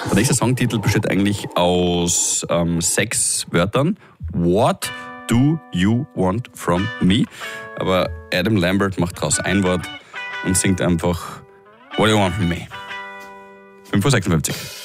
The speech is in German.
Der nächste Songtitel besteht eigentlich aus 6 Wörtern. What do you want from me? Aber Adam Lambert macht daraus ein Wort und singt einfach What do you want from me? 5:56 Uhr.